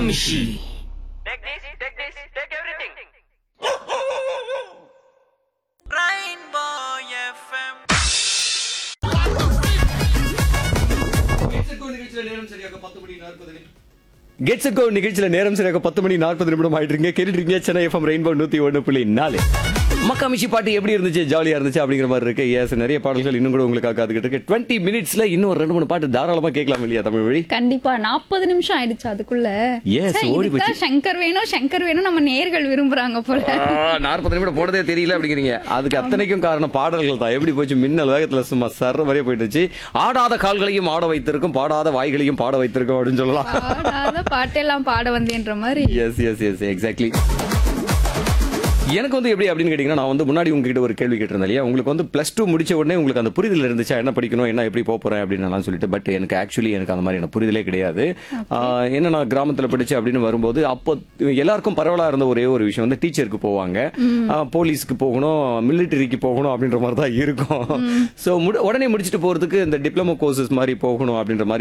Makamishi. Take this, take everything. Rainbow FM. Gets கோ நிகழ்ச்சியில நேரம் சரியாக 10:40 ஆயிட்டு இருக்கீங்க. கேட்டுட்டு இருக்கீங்க சென்னை எஃப்எம் ரெயின்போ 101.4. மக்காமிஷி பாட்டு எப்படி இருந்துச்சு, ஜாலியா இருந்துச்சு அப்படிங்கிற மாதிரி இருக்கு. எஸ், நிறைய பாடல்கள் இன்னும் கூட உங்களுக்கு காத்துக்கிட்டு இருக்கு. 20 மினிட்ஸ்ல இன்னும் ஒரு 2-3 பாட்டு தாராளமா கேட்கலாம் இல்லையா தமிழ் வழி? கண்டிப்பா 40 நிமிஷம் ஆயிடுச்சு அதுக்குள்ள. Yes, ஓடி போச்சு. சங்கர் வேணும் நம்ம நேர்கள் விரும்புறாங்க போல. 40 நிமிடம் போனதே தெரியல அப்படிங்கிறீங்க. அதுக்கு அத்தனைக்கும் காரணம் பாடல்கள் தான். எப்படி போச்சு, மின்னல் வேகத்துல சும்மா சர்ற வரைய போயிடுச்சு. ஆடாத கால்களையும் ஆட வைத்திருக்கும், பாடாத வாய்களையும் பாட வைத்திருக்கும் அப்படின்னு சொல்லலாம். பாடாத பாட்டெல்லாம் பாட வந்தேன்ற மாதிரி. S S yes exactly. எனக்கு வந்து எப்படி அப்படின்னு கேட்டீங்கன்னா, நான் வந்து முன்னாடி உங்ககிட்ட ஒரு கேள்வி கேட்டிருந்தேன் இல்லையா, உங்களுக்கு வந்து +2 முடிச்ச உடனே உங்களுக்கு அந்த புரிதல் இருந்துச்சா, என்ன படிக்கணும், என்ன எப்படி போறேன் அப்படின்னு சொல்லிட்டு. பட் எனக்கு ஆக்சுவலி எனக்கு அந்த மாதிரி எனக்கு புரிதலே கிடையாது. என்ன, நான் கிராமத்தில் படிச்சு அப்படின்னு வரும்போது அப்போ எல்லாருக்கும் பரவலா இருந்த ஒரே ஒரு விஷயம் வந்து டீச்சருக்கு போவாங்க, போலீஸ்க்கு போகணும், மிலிட்டரிக்கு போகணும் அப்படின்ற மாதிரி தான் இருக்கும். ஸோ உடனே முடிச்சுட்டு போறதுக்கு இந்த டிப்ளமோ கோர்சஸ் மாதிரி போகணும் அப்படின்ற மாதிரி